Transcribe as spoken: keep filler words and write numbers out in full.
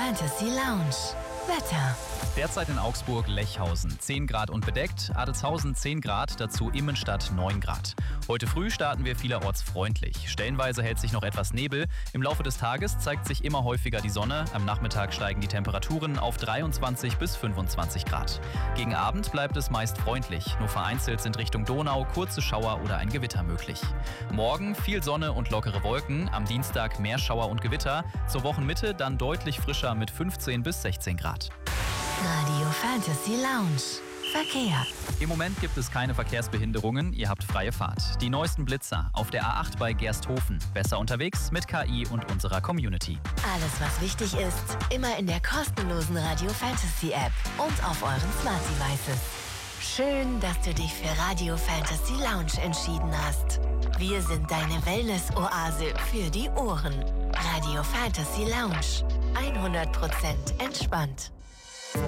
Fantasy Lounge. Wetter. Derzeit in Augsburg, Lechhausen zehn Grad und bedeckt, Adelzhausen zehn Grad, dazu Immenstadt neun Grad. Heute früh starten wir vielerorts freundlich. Stellenweise hält sich noch etwas Nebel. Im Laufe des Tages zeigt sich immer häufiger die Sonne. Am Nachmittag steigen die Temperaturen auf dreiundzwanzig bis fünfundzwanzig Grad. Gegen Abend bleibt es meist freundlich. Nur vereinzelt sind Richtung Donau kurze Schauer oder ein Gewitter möglich. Morgen viel Sonne und lockere Wolken. Am Dienstag mehr Schauer und Gewitter. Zur Wochenmitte dann deutlich frischer mit fünfzehn bis sechzehn Grad. Radio Fantasy Lounge. Verkehr. Im Moment gibt es keine Verkehrsbehinderungen, ihr habt freie Fahrt. Die neuesten Blitzer auf der A acht bei Gersthofen. Besser unterwegs mit K I und unserer Community. Alles, was wichtig ist, immer in der kostenlosen Radio Fantasy App und auf euren Smart Devices. Schön, dass du dich für Radio Fantasy Lounge entschieden hast. Wir sind deine Wellness-Oase für die Ohren. Radio Fantasy Lounge. hundert Prozent entspannt.